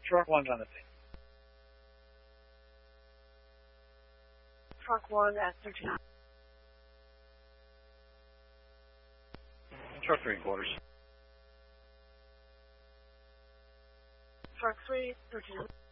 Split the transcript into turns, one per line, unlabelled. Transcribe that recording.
Truck 1's on the scene.
Truck 1 at 13.
Truck 3 quarters.
Truck 3, 13.